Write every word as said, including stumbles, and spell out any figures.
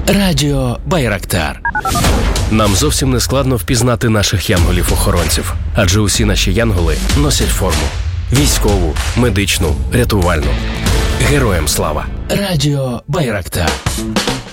Радіо Байрактар. Нам зовсім не складно впізнати наших янголів-охоронців, адже усі наші янголи носять форму. Військову, медичну, рятувальну. Героям слава. Радіо Байрактар.